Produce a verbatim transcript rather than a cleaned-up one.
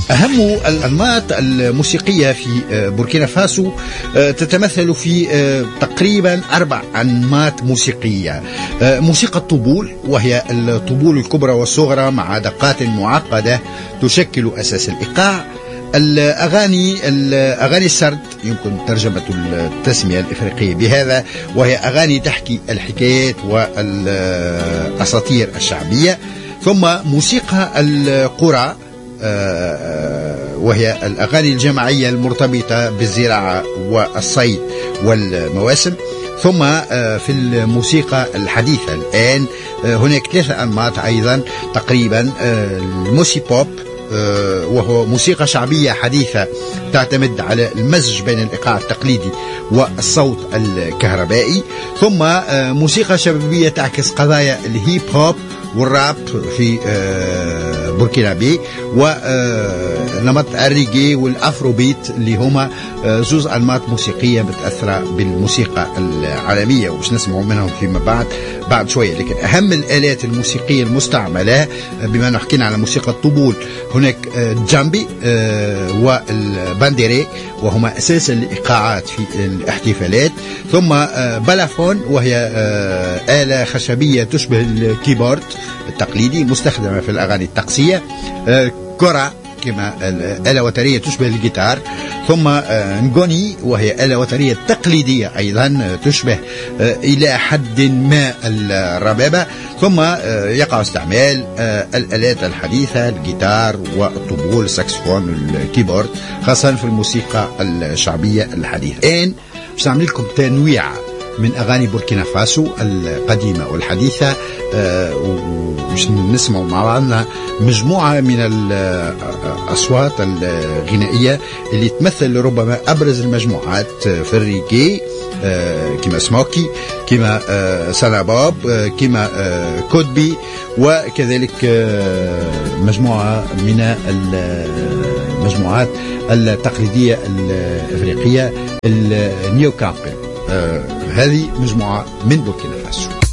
أهم الأنماط الموسيقية في بوركينا فاسو تتمثل في تقريبا أربع أنماط موسيقية. موسيقى الطبول، وهي الطبول الكبرى والصغرى مع دقات معقدة تشكل أساس الإيقاع. الأغاني الأغاني السرد، يمكن ترجمة التسمية الإفريقية بهذا، وهي أغاني تحكي الحكايات والأساطير الشعبية. ثم موسيقى القرى، وهي الأغاني الجماعية المرتبطة بالزراعة والصيد والمواسم. ثم في الموسيقى الحديثة الآن هناك ثلاثة أنماط أيضا تقريبا. الموسي بوب، وهو موسيقى شعبية حديثة تعتمد على المزج بين الإيقاع التقليدي والصوت الكهربائي. ثم موسيقى شبابية تعكس قضايا الهيب هوب والراب في بوركينابي، ونمط الريجي والأفروبيت، اللي هما زوز أنماط موسيقية متأثرة بالموسيقى العالمية، وش نسمعوا منهم فيما بعد بعد شوية. لكن أهم الآلات الموسيقية المستعملة، بما أنه حكينا على موسيقى الطبول، هناك الجامبي والبانديري، وهما أساس الإيقاعات في الاحتفالات. ثم بلافون، وهي آلة خشبية تشبه الكيبورد التقليدي مستخدمة في الأغاني الطقسية. كورا، كما الآلة وترية تشبه الجيتار. ثم نغوني، وهي آلة وترية تقليدية أيضا تشبه إلى حد ما الربابة. ثم يقع استعمال الآلات الحديثة، الجيتار والطبول، الساكسفون والكيبورد، خاصة في الموسيقى الشعبية الحديثة. الآن باش نعمل لكم تنويع من أغاني بوركينا فاسو القديمة والحديثة، ومش نسمع مع بعضنا مجموعة من الأصوات الغنائية اللي تمثل ربما أبرز المجموعات في الريجي، كما سموكي، كما سانابوب، كما كودبي، وكذلك مجموعة من المجموعات التقليدية الإفريقية، النيو كامبل. هذه مجموعة من بوركينا فاسو.